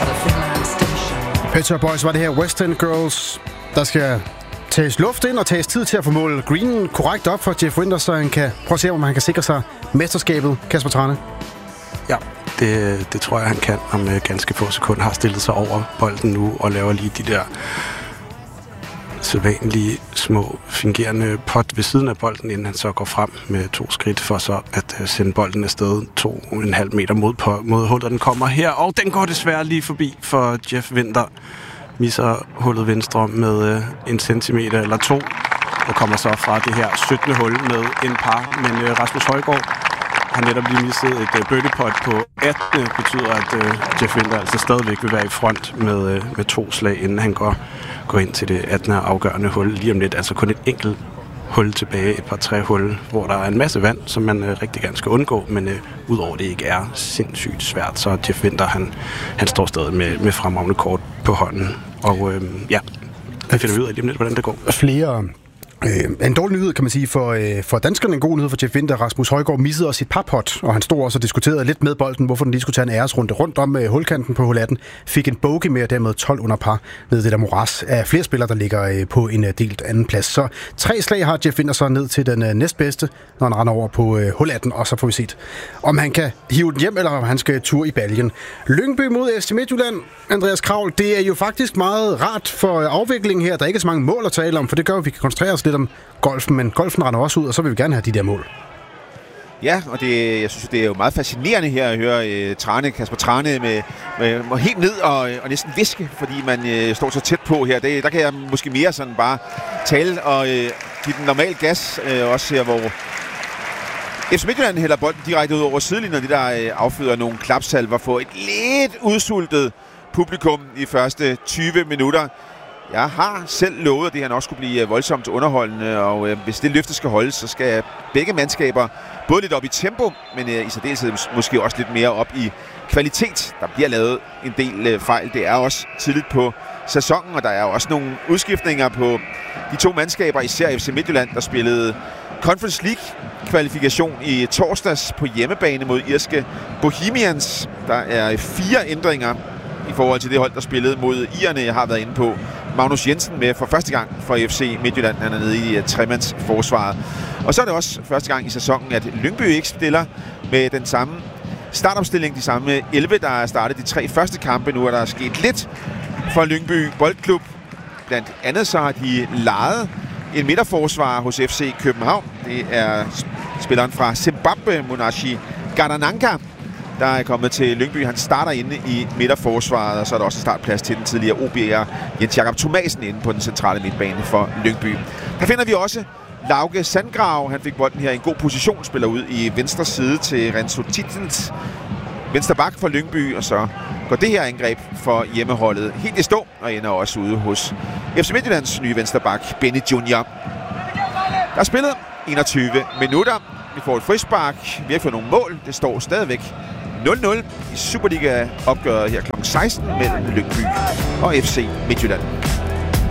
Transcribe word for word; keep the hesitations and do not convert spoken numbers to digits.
Pet Shop Boys var det her. West End Girls. Der skal tages luft ind og tages tid til at få målet Green korrekt op for Jeff Winther, så han kan prøve at se, om han kan sikre sig mesterskabet. Kasper Trane. Ja, det, det tror jeg, han kan. Om uh, ganske få sekunder har stillet sig over bolden nu og laver lige de der sædvanlige små fingerende pot ved siden af bolden, inden han så går frem med to skridt for så at uh, sende bolden afsted to og en halv meter mod, på, mod hullet. Den kommer her, og den går desværre lige forbi for Jeff Winther. Misser hullet venstre med uh, en centimeter eller to, og kommer så fra det her syttende hul med en par. Men uh, Rasmus Højgaard har netop lige misset et uh, birdie-pot på attende betyder, at uh, Jeff Winther altså stadigvæk vil være i front med, uh, med to slag, inden han går, går ind til det attende afgørende hul lige om lidt. Altså kun et enkelt hul tilbage, et par tre hul, hvor der er en masse vand, som man uh, rigtig gerne skal undgå, men uh, udover det ikke er sindssygt svært, så Jeff Winther, han, han står stadig med, med fremragende kort på hånden. Og uh, ja, jeg finder ud af lige om lidt, hvordan det går. Flere... Øh, en dårlig nyhed, kan man sige, for, øh, for danskerne. En god nyhed for Jeff Winther. Rasmus Højgaard missede også sit parpot, og han stod også og diskuterede lidt med bolden, hvorfor den lige skulle tage en æresrunde rundt om øh, hulkanten på hul atten. Fik en bogey med, og dermed tolv under par ned i det der moras af flere spillere, der ligger øh, på en øh, delt anden plads. Så tre slag har Jeff Winther så ned til den øh, næstbedste, når han render over på øh, hul atten, og så får vi set, om han kan hive den hjem, eller om han skal tur i baljen. Lyngby mod F C Midtjylland. Andreas Kravl, det er jo faktisk meget rart for afviklingen her. Der er ikke så mange mål at tale om, for det gør, at vi kan koncentrere os lidt om golfen, men golfen render også ud, og så vil vi gerne have de der mål. Ja, og det, jeg synes, det er jo meget fascinerende her at høre uh, Trane, Kasper Trane med, med, med helt ned og, og næsten viske, fordi man uh, står så tæt på her. Det, der kan jeg måske mere sådan bare tale og uh, give den normal gas, uh, også her, hvor F C Midtjylland hælder bolden direkte ud over sidelinjen, det der uh, afføder nogle klapsalver for et lidt udsultet publikum i første tyve minutter. Jeg har selv lovet, at det her nok skulle blive voldsomt underholdende, og øh, hvis det løfte skal holdes, så skal begge mandskaber både lidt op i tempo, men øh, i særdeleshed måske også lidt mere op i kvalitet. Der bliver lavet en del øh, fejl. Det er også tidligt på sæsonen, og der er også nogle udskiftninger på de to mandskaber, især F C Midtjylland, der spillede Conference League-kvalifikation i torsdags på hjemmebane mod irske Bohemians. Der er fire ændringer i forhold til det hold, der spillede mod irerne. Jeg har været inde på Magnus Jensen med for første gang for F C Midtjylland. Han er nede i uh, tremands forsvaret. Og så er det også første gang i sæsonen, at Lyngby ikke stiller med den samme startopstilling. De samme elleve, der er startet de tre første kampe. Nu er der sket lidt for Lyngby Boldklub. Blandt andet så har de lejet en midterforsvar hos F C København. Det er spilleren fra Zimbabwe, Munashi Gadananka, der er kommet til Lyngby. Han starter inde i midterforsvaret, og så er der også startplads til den tidligere O B'er Jens Jakob Thomasen inde på den centrale midtbane for Lyngby. Der finder vi også Lauke Sandgrav. Han fik bolden her i en god position, spiller ud i venstre side til Renzo Titens, venstre bak for Lyngby, og så går det her angreb for hjemmeholdet helt i stå, og ender også ude hos F C Midtjyllands nye venstre bak, Benny junior Der er spillet enogtyve minutter. Vi får et frispark. Vi har ikke fået nogen mål. Det står stadigvæk nul nul i Superliga-opgøret her klokken seksten mellem Lyngby og F C Midtjylland.